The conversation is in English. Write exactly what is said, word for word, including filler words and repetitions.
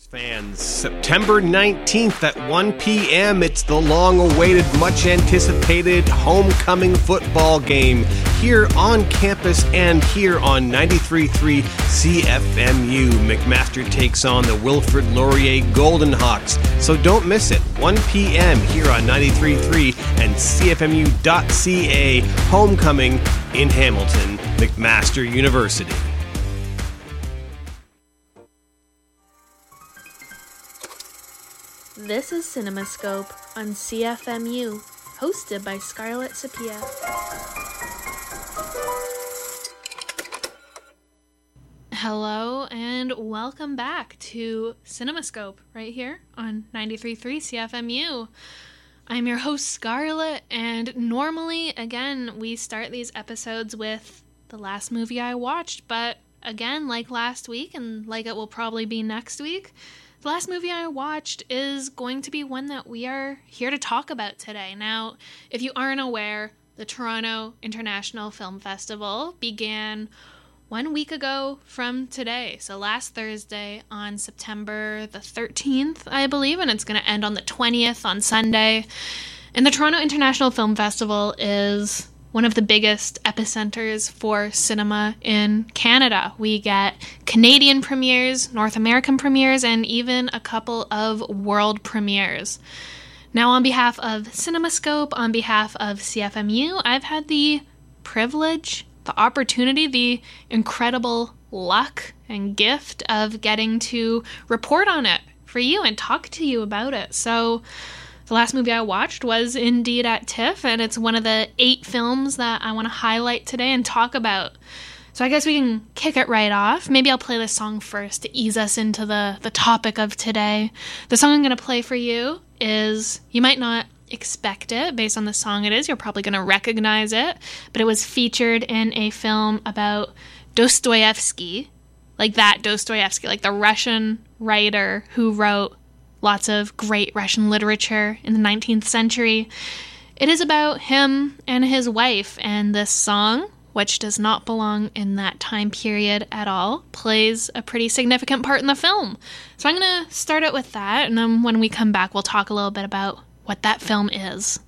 Fans, September nineteenth at one p.m. It's the long-awaited, much-anticipated homecoming football game here on campus and here on ninety-three point three C F M U. McMaster takes on the Wilfrid Laurier Golden Hawks, so don't miss it. one p.m. here on ninety-three point three and C F M U dot C A. Homecoming in Hamilton, McMaster University. This is CinemaScope on C F M U, hosted by Scarlett Sapia. Hello and welcome back to CinemaScope right here on ninety-three point three C F M U. I'm your host Scarlett, and normally, again, we start these episodes with the last movie I watched, but again, like last week and like it will probably be next week, the last movie I watched is going to be one that we are here to talk about today. Now, if you aren't aware, the Toronto International Film Festival began one week ago from today. So last Thursday on September the thirteenth, I believe, and it's going to end on the twentieth on Sunday. And the Toronto International Film Festival is one of the biggest epicenters for cinema in Canada. We get Canadian premieres, North American premieres, and even a couple of world premieres. Now, on behalf of CinemaScope, on behalf of C F M U, I've had the privilege, the opportunity, the incredible luck and gift of getting to report on it for you and talk to you about it. So the last movie I watched was indeed at TIFF, and it's one of the eight films that I want to highlight today and talk about. So I guess we can kick it right off. Maybe I'll play this song first to ease us into the, the topic of today. The song I'm going to play for you is, you might not expect it based on the song it is. You're probably going to recognize it, but it was featured in a film about Dostoevsky, like that Dostoevsky, like the Russian writer who wrote lots of great Russian literature in the nineteenth century. It is about him and his wife, and this song, which does not belong in that time period at all, plays a pretty significant part in the film. So I'm going to start out with that, and then when we come back, we'll talk a little bit about what that film is.